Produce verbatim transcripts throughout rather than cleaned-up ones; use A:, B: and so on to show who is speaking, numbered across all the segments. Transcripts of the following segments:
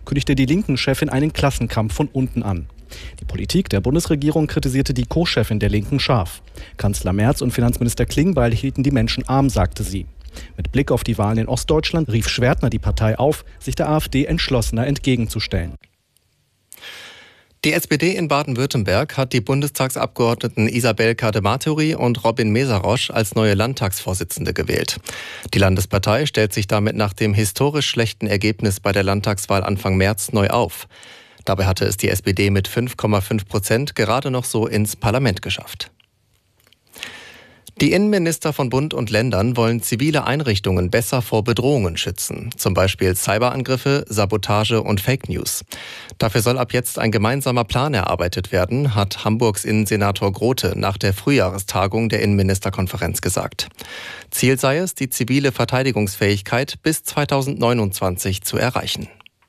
A: kündigte die Linken-Chefin einen Klassenkampf von unten an. Die Politik der Bundesregierung kritisierte die Co-Chefin der Linken scharf. Kanzler Merz und Finanzminister Klingbeil hielten die Menschen arm, sagte sie. Mit Blick auf die Wahlen in Ostdeutschland rief Schwertner die Partei auf, sich der AfD entschlossener entgegenzustellen.
B: Die S P D in Baden-Württemberg hat die Bundestagsabgeordneten Isabel Kadematori und Robin Mesarosch als neue Landtagsvorsitzende gewählt. Die Landespartei stellt sich damit nach dem historisch schlechten Ergebnis bei der Landtagswahl Anfang März neu auf. Dabei hatte es die S P D mit fünf Komma fünf Prozent gerade noch so ins Parlament geschafft. Die Innenminister von Bund und Ländern wollen zivile Einrichtungen besser vor Bedrohungen schützen, zum Beispiel Cyberangriffe, Sabotage und Fake News. Dafür soll ab jetzt ein gemeinsamer Plan erarbeitet werden, hat Hamburgs Innensenator Grote nach der Frühjahrestagung der Innenministerkonferenz gesagt. Ziel sei es, die zivile Verteidigungsfähigkeit bis zweitausendneunundzwanzig zu erreichen.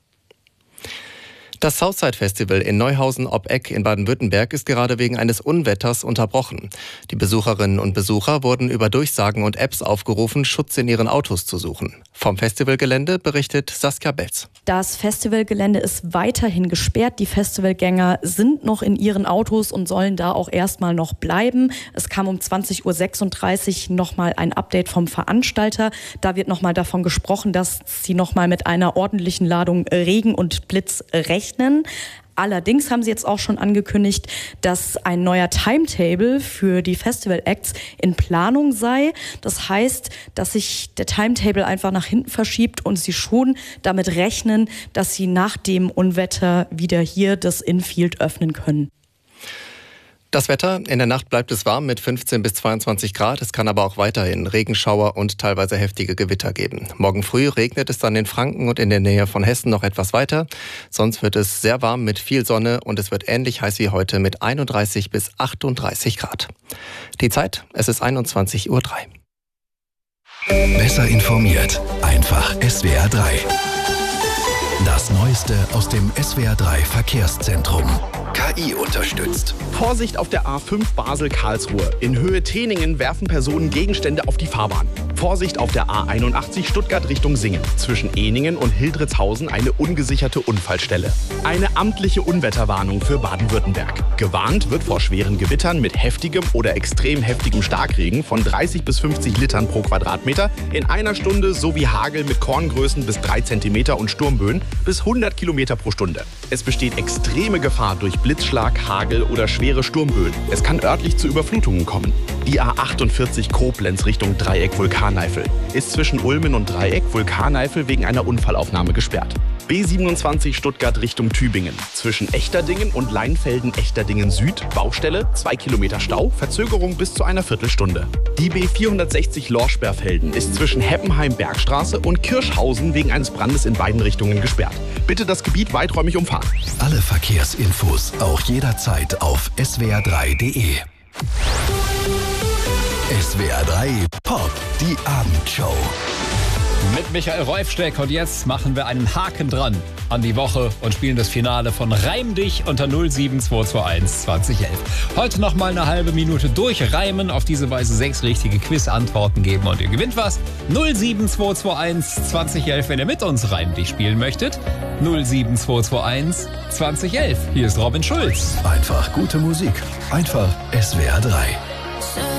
B: Das Southside Festival in Neuhausen ob Eck in Baden-Württemberg ist gerade wegen eines Unwetters unterbrochen. Die Besucherinnen und Besucher wurden über Durchsagen und Apps aufgerufen, Schutz in ihren Autos zu suchen. Vom Festivalgelände berichtet Saskia Belz.
C: Das Festivalgelände ist weiterhin gesperrt. Die Festivalgänger sind noch in ihren Autos und sollen da auch erstmal noch bleiben. Es kam um zwanzig Uhr sechsunddreißig nochmal ein Update vom Veranstalter. Da wird nochmal davon gesprochen, dass sie nochmal mit einer ordentlichen Ladung Regen und Blitz rechnen. Allerdings haben sie jetzt auch schon angekündigt, dass ein neuer Timetable für die Festival-Acts in Planung sei. Das heißt, dass sich der Timetable einfach nach hinten verschiebt und sie schon damit rechnen, dass sie nach dem Unwetter wieder hier das Infield öffnen können.
B: Das Wetter, in der Nacht bleibt es warm mit fünfzehn bis zweiundzwanzig Grad. Es kann aber auch weiterhin Regenschauer und teilweise heftige Gewitter geben. Morgen früh regnet es dann in Franken und in der Nähe von Hessen noch etwas weiter. Sonst wird es sehr warm mit viel Sonne und es wird ähnlich heiß wie heute mit einunddreißig bis achtunddreißig Grad. Die Zeit, es ist einundzwanzig Uhr drei.
D: Besser informiert, einfach S W R drei. Das Neueste aus dem S W R drei Verkehrszentrum. K I unterstützt.
E: Vorsicht auf der A fünf Basel-Karlsruhe. In Höhe Teningen werfen Personen Gegenstände auf die Fahrbahn. Vorsicht auf der A einundachtzig Stuttgart Richtung Singen. Zwischen Ehningen und Hildritzhausen eine ungesicherte Unfallstelle. Eine amtliche Unwetterwarnung für Baden-Württemberg. Gewarnt wird vor schweren Gewittern mit heftigem oder extrem heftigem Starkregen von dreißig bis fünfzig Litern pro Quadratmeter in einer Stunde sowie Hagel mit Korngrößen bis drei Zentimeter und Sturmböen bis hundert Kilometer pro Stunde. Es besteht extreme Gefahr durch Blitzschlag, Hagel oder schwere Sturmböen. Es kann örtlich zu Überflutungen kommen. Die A achtundvierzig Koblenz Richtung Dreieck Vulkaneifel ist zwischen Ulmen und Dreieck Vulkaneifel wegen einer Unfallaufnahme gesperrt. B siebenundzwanzig Stuttgart Richtung Tübingen. Zwischen Echterdingen und Leinfelden-Echterdingen Süd, Baustelle, zwei Kilometer Stau, Verzögerung bis zu einer Viertelstunde. Die B vierhundertsechzig Lorschbergfelden ist zwischen Heppenheim-Bergstraße und Kirschhausen wegen eines Brandes in beiden Richtungen gesperrt. Bitte das Gebiet weiträumig umfahren.
D: Alle Verkehrsinfos auch jederzeit auf S W R drei punkt de. S W R drei Pop, die Abendshow.
F: Mit Michael Reufsteck und jetzt machen wir einen Haken dran an die Woche und spielen das Finale von Reim dich unter null sieben zwei zwei eins zwanzig elf. Heute noch mal eine halbe Minute durchreimen, auf diese Weise sechs richtige Quiz-Antworten geben und ihr gewinnt was. null sieben zwei zwei eins zwanzig elf, wenn ihr mit uns Reim dich spielen möchtet. null sieben zwei zwei eins zwanzig elf. Hier ist Robin Schulz.
D: Einfach gute Musik. Einfach S W R drei.